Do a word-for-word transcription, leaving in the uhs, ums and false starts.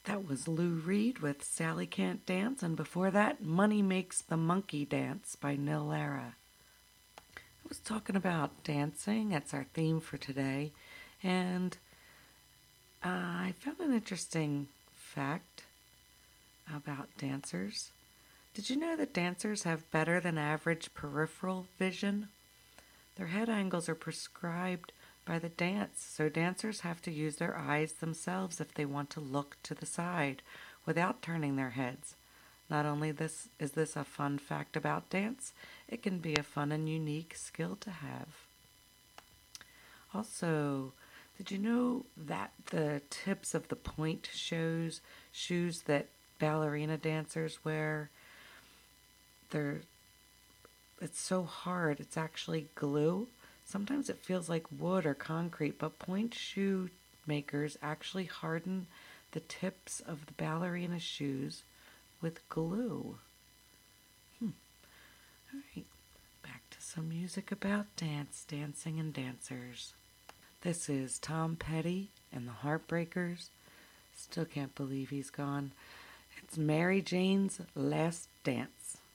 That was Lou Reed with Sally Can't Dance, and before that, Money Makes the Monkey Dance by Nil Lara. I was talking about dancing. That's our theme for today. And uh, I found an interesting fact about dancers. Did you know that dancers have better than average peripheral vision? Their head angles are prescribed by the dance, so dancers have to use their eyes themselves if they want to look to the side without turning their heads. Not only this is this a fun fact about dance, it can be a fun and unique skill to have. Also, did you know that the tips of the pointe shoes, shoes that ballerina dancers wear, they're it's so hard, it's actually glue? Sometimes it feels like wood or concrete, but pointe shoe makers actually harden the tips of the ballerina shoes with glue. Hmm. All right, back to some music about dance, dancing, and dancers. This is Tom Petty and the Heartbreakers. Still can't believe he's gone. It's Mary Jane's Last Dance.